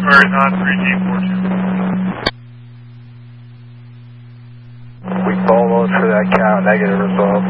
Queries on 3G42. We followed for that count, negative result.